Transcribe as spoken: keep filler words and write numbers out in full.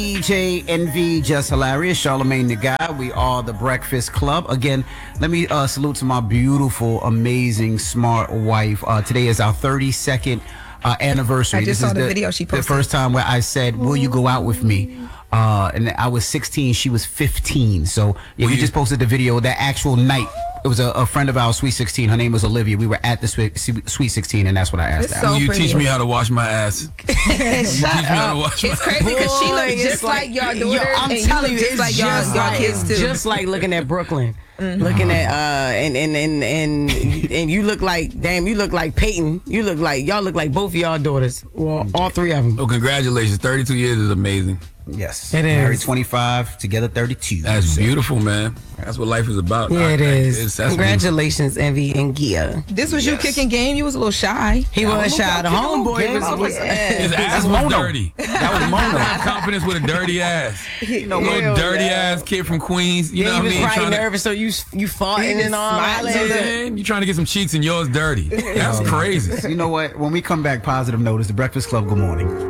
D J Envy, Just Hilarious, Charlemagne the Guy. We are the Breakfast Club. Again, let me uh, salute to my beautiful, amazing, smart wife. Uh, today is our thirty-second uh, anniversary. I just this saw is the, the video she posted. The first time where I said, "Will you go out with me?" Uh, and I was sixteen, she was fifteen. So yeah, we just posted the video that actual night. It was a, a friend of ours, Sweet sixteen. Her name was Olivia. We were at the Sweet, Sweet sixteen, and that's what I asked It's her. so Will you pretty. teach me how to wash my ass? Shut how to up. wash my- It's crazy because she Boy, looks it's just like, like- y'all yo, daughter, I'm and you telling look you, just it's like y'all, just y'all like, kids too. just like looking at Brooklyn, looking at uh, and and and and and you look like, damn, you look like Peyton. You look like y'all look like both of y'all daughters. Well, all three of them. Oh, congratulations. thirty-two years is amazing. Yes. It is. Married twenty-five, together thirty-two. That's beautiful, man. That's what life is about. Yeah, I- it I- is. it's- that's Congratulations, Envy and Gia. This was you Yes. kicking game. You was a little shy. He was shy. The homeboy game. was. I was- His ass That's was Mono. dirty. That was Have Mono. confidence with a dirty ass. You know, Hell little dirty yeah. ass kid from Queens. You Yeah, know he what I was mean? probably Trying to- nervous, so you you farting was and all that. smiling. You know what I'm saying? You trying to get some cheeks and yours dirty. That's crazy. You know what? When we come back, positive notice, the Breakfast Club, good morning.